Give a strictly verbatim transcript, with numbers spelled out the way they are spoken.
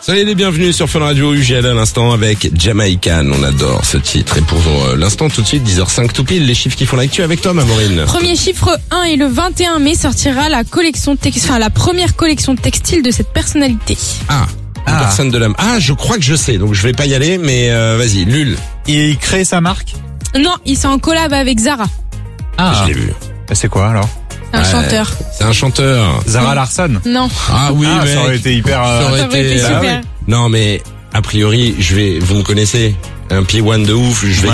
Soyez les bienvenus sur Fun Radio. U G L à l'instant avec Jamaican. On adore ce titre. Et pour euh, l'instant, tout de suite, dix heures cinq tout pile, les chiffres qui font l'actu avec Tom, Amorine. Premier chiffre un, et le vingt et un mai sortira la collection tex- enfin, la première collection textile de cette personnalité. Ah, une Ah. personne de l'âme. Ah, je crois que je sais, donc je vais pas y aller, mais euh, vas-y, Lul. Il crée sa marque. Non, il s'est en collab avec Zara. Ah, Je l'ai vu. c'est quoi alors? Un Ouais. chanteur. C'est un chanteur. Zara Larsson. Non. Ah oui, ah, mec. ça aurait été hyper. euh, Ça aurait Ça aurait été été, super. ah oui. Non, mais a priori, je vais. Vous me connaissez, un P un de ouf. Je vais